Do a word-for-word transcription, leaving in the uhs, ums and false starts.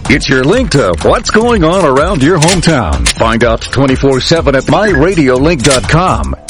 It's your link to what's going on around your hometown. Find out twenty-four seven at my radio link dot com.